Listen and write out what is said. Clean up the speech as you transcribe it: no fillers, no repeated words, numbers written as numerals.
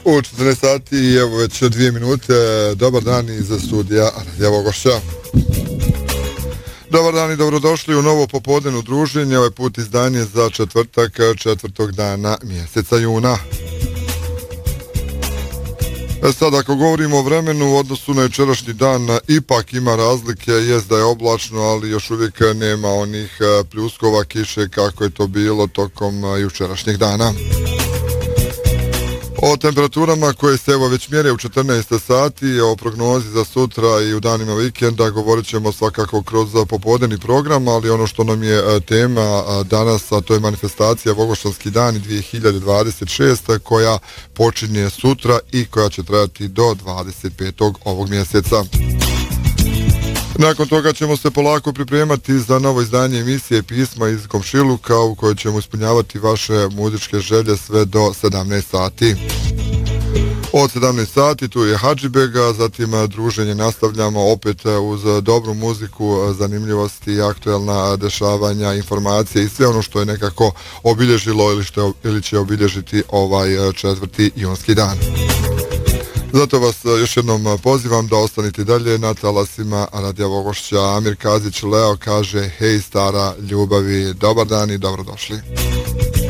U 14 sati i evo već 2 minute. Dobar dan iz studija Radija Vogošća. Dobar dan i dobrodošli u novo popodnevno druženje, ovaj put izdanje za četvrtak, 4. dana mjeseca juna. Sad ako govorimo o vremenu u odnosu na jučerašnji dan, ipak ima razlike, jest da je oblačno, ali još uvijek nema onih pljuskova kiše kako je to bilo tokom jučerašnjeg dana. O temperaturama koje se evo već mjere u 14 sati, o prognozi za sutra i u danima vikenda govorit ćemo svakako kroz popodnevni program, ali ono što nam je tema danas, a to je manifestacija Vogošćanski dani 2026 koja počinje sutra i koja će trajati do 25. ovog mjeseca. Nakon toga ćemo se polako pripremati za novo izdanje emisije Pisma iz komšiluka u kojoj ćemo ispunjavati vaše muzičke želje sve do 17 sati. Od 17 sati tu je Hadžibega, zatim druženje nastavljamo opet uz dobru muziku, zanimljivosti, aktuelna dešavanja, informacije i sve ono što je nekako obilježilo ili će obilježiti ovaj 4. junski dan. Zato vas još jednom pozivam da ostanete dalje na talasima Radija Vogošća. Amir Kazić Leo kaže: hej stara ljubavi, dobar dan i dobrodošli.